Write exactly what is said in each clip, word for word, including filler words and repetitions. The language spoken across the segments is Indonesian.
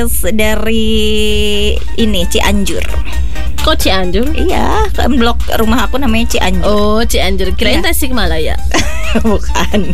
dari ini Cianjur. Kok Cianjur? Iya, blok rumah aku namanya Cianjur. Oh, Cianjur. Kirain Iya. Tasikmalaya. Bukan.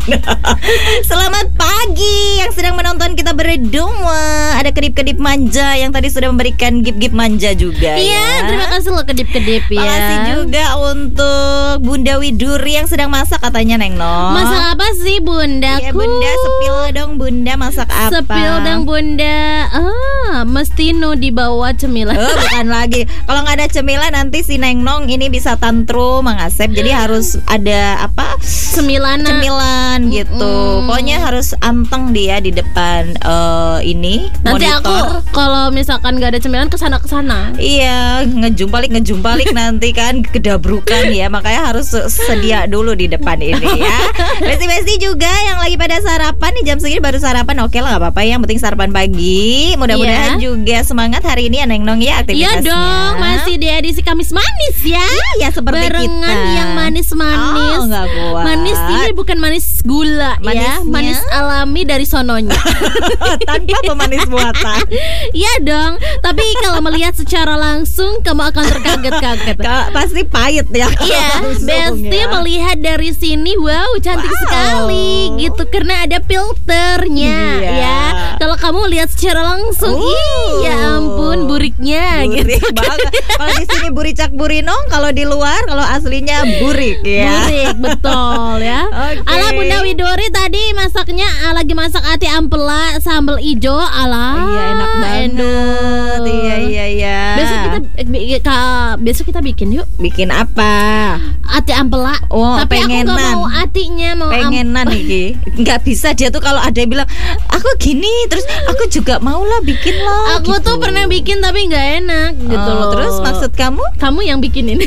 Selamat pagi yang sedang menonton kita berdua. Ada kedip-kedip manja yang tadi sudah memberikan gip-gip manja juga. Iya, ya. terima kasih loh kedip-kedip ya. Makasih juga untuk Bunda Widuri yang sedang masak katanya Neng No. Masak apa sih bundaku? Iya Bunda, sepil dong Bunda, masak apa? Sepil dong Bunda. Ah, mesti no dibawa cemilan. Oh, bukan lagi. Kalau nggak ada cemilan nanti si Neng Nong ini bisa tantrum mengasep. Jadi harus ada apa? Cemilan. Cemilan gitu. Mm-mm. Pokoknya harus anteng dia di depan eh, ini Nanti monitor. aku kalau misalkan gak ada cemilan kesana kesana. Iya, ngejumpalik ngejumpalik nanti kan kedabrukan ya. Makanya harus sedia dulu di depan ini ya. Besti-besti juga yang lagi pada sarapan nih jam segini baru sarapan. Oke lah, nggak apa-apa. Yang penting sarapan pagi. Mudah-mudahan Iya. juga semangat hari ini ya Neng Nong ya aktivitasnya. Iya dong, masih di edisi Kamis manis ya. Iya seperti Barengan kita. yang manis-manis. Oh, nggak kuat. Manis ini bukan manis gula ya, Manisnya? manis alami dari sononya. Tanpa pemanis buatan. Iya dong, tapi kalau melihat secara langsung kamu akan terkaget-kaget. Ka- pasti pahit ya. Iya, Langsung Besti ya. melihat dari sini, wow cantik Wow. sekali gitu karena ada filternya Iya. ya. Kalau kamu lihat secara langsung, Uh. ih ya ampun buriknya Burik gitu. banget. Kalau di sini buricak burinong, kalau di luar kalau aslinya burik ya. Burik betul ya. Oke. Ala Bunda Widuri tadi masaknya ah, lagi masak ati ampela sambal ijo ala. Iya enak banget. Endul. Iya iya iya. Besok kita eh, bi- ka- besok kita bikin yuk bikin apa? ati ampela. Oh, Tapi aku pengenan. nggak mau atinya mau am- Pengenan iki. Nggak bisa dia tuh kalau ada yang bilang aku gini terus aku juga mau lah bikin lah. Aku gitu. tuh pernah bikin tapi nggak enak gitu Oh, loh. terus maksud kamu? kamu yang bikinin.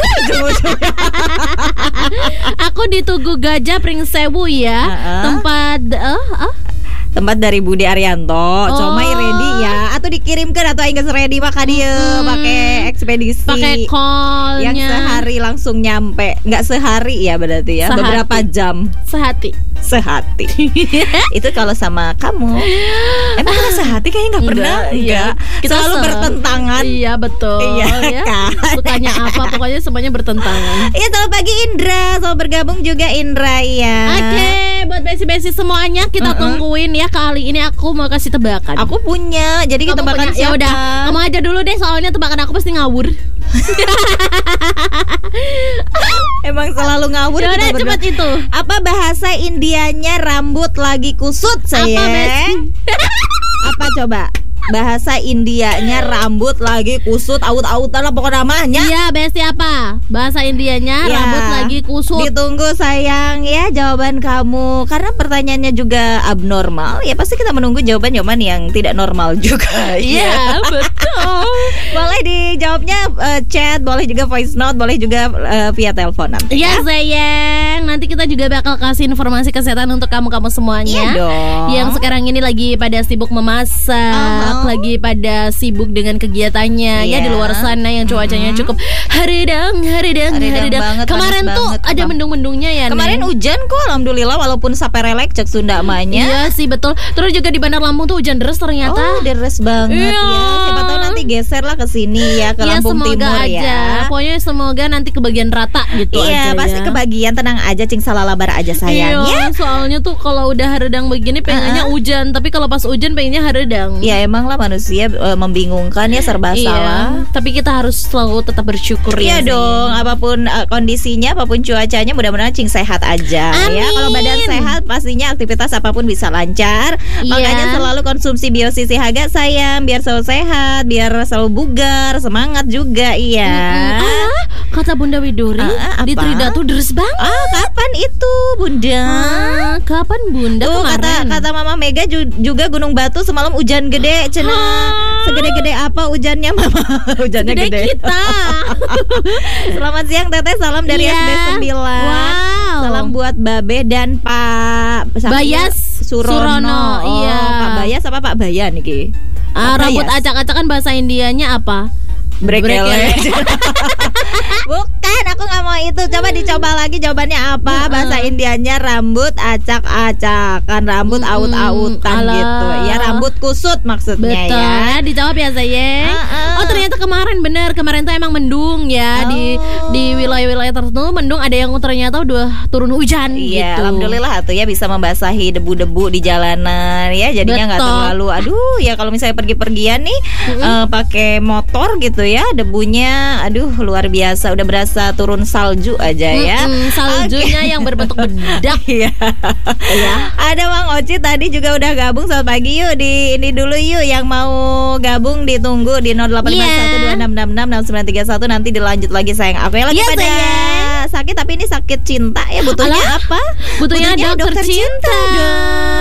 Aku di Tugu Gajah Pringsewu ya. Uh-uh. Tempat eh ah Tempat dari Budi Arianto. Oh. Comai ready ya atau dikirimkan atau enggak ready maka dia Mm-mm. pakai ekspedisi. pakai callnya yang sehari langsung nyampe. Nggak sehari ya berarti ya. Sehati. Beberapa jam sehati. sehati. Itu kalau sama kamu. Emang kita sehati kayaknya nggak pernah. Enggak, iya. Kita Selalu se- bertentangan. Iya betul. Iya, ya. kan? Sukanya apa pokoknya semuanya bertentangan. Iya, selamat pagi Indra. Selamat bergabung juga Indra ya. Oke, buat besi-besi semuanya kita Uh-uh. tungguin ya. Kali ini aku mau kasih tebakan. Aku punya. Jadi kita Kamu tebakan punya? Ya siapa? udah, kamu aja dulu deh soalnya tebakan aku pasti ngawur. Emang selalu ngawur Ya kita udah berdua. cepet itu. Apa bahasa Indianya rambut lagi kusut Apa sayang? Besti? Apa coba? Bahasa Indianya rambut lagi kusut, aut-autan lah pokoknya namanya. Iya, Besti apa? Bahasa Indianya Ya. rambut lagi kusut. Ditunggu sayang ya jawaban kamu. Karena pertanyaannya juga abnormal. Ya pasti kita menunggu jawaban-jawaban yang tidak normal juga. Iya, betul. Boleh dijawabnya eh, chat, boleh juga voice note, boleh juga eh, via telepon nanti. Iya sayang, nanti kita juga bakal kasih informasi kesehatan untuk kamu-kamu semuanya. Iya dong. Yang sekarang ini lagi pada sibuk memasak, Uh-huh. lagi pada sibuk dengan kegiatannya ya Iya. di luar sana yang cuacanya Mm-hmm. cukup haridang, haridang, Haridang haridang. banget, Kemarin panas tuh banget, ada Abang. mendung-mendungnya ya. Kemarin Neng? hujan kok alhamdulillah walaupun saperelek cek Sunda amanya. Iya sih betul. Terus juga di Bandar Lampung tuh hujan deras ternyata. Oh, deres banget Iya. ya. Siapa tahu nanti geser lah ke sini ya ke Ya Lampung semoga Timur aja. ya. Pokoknya semoga nanti kebagian rata gitu Iya, aja. pasti ya. kebagian, tenang aja cing salalabar aja sayang Iya, ya. soalnya tuh kalau udah haredang begini pengennya Uh-uh. hujan, tapi kalau pas hujan pengennya haredang. Ya emang lah manusia e, membingungkan ya serba Iya, salah. tapi kita harus selalu tetap bersyukur Iya ya. dong, apapun uh, kondisinya, apapun cuacanya, mudah-mudahan cing sehat aja ya. Amin. Kalau badan sehat, pastinya aktivitas apapun bisa lancar. Iya. Makanya selalu konsumsi Biosisi Haga sayang, biar selalu sehat, biar selalu bugar, semangat juga iya. Mm-mm. Ah, kata Bunda Widuri, Ah, di apa? Trida tuh deres banget. Ah, kapan itu, Bunda? Ah, kapan Bunda Tuh kata kemarin? kata Mama Mega ju- juga Gunung Batu semalam hujan gede, cenah. Ah. Segede-gede apa hujannya Mama? Hujannya Gede gede. kita. Selamat siang Teteh, salam dari Iya. S D sembilan. Wow. Salam buat Babe dan Pak Bayas Surono. Surono, Oh, iya. Pak Bayas apa Pak Bayan nih? Ah, Pak rambut Bayas. acak-acakan bahasa Indianya apa? Brekele. Brekele. Bukan, aku nggak mau itu. Coba dicoba lagi jawabannya apa? Mm-mm. Bahasa Indianya rambut acak-acakan, rambut Mm-mm. aut-autan Alah. gitu. Ya rambut kusut maksudnya Betul ya. ya, dijawab ya Zaye. Uh-uh. Oh ternyata kemarin bener, kemarin tuh emang mendung ya di Oh. di wilayah-wilayah tertentu mendung, ada yang ternyata udah turun hujan Iya, gitu. alhamdulillah tuh ya bisa membasahi debu-debu di jalanan ya, jadinya nggak Betul. terlalu aduh ya kalau misalnya pergi-pergian nih eh, pakai motor gitu ya, debunya aduh luar biasa, udah berasa turun salju aja ya. Mm-mm, saljunya yang berbentuk bedak. Iya. Ada Bang Oci tadi juga udah gabung. Selamat pagi, yuk di ini dulu yuk, yang mau gabung ditunggu di nol delapan lima satu dua enam enam enam enam sembilan tiga satu, nanti dilanjut lagi sayang. Aku yang lagi Iya, pada sayang. sakit, tapi ini sakit cinta ya, butuhnya Alah, apa? Butuhnya dokter cinta. dong.